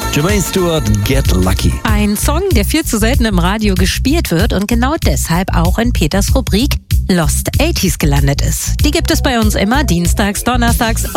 Jermaine Stewart, Get Lucky. Ein Song, der viel zu selten im Radio gespielt wird und genau deshalb auch in Peters Rubrik Lost 80s gelandet ist. Die gibt es bei uns immer dienstags, donnerstags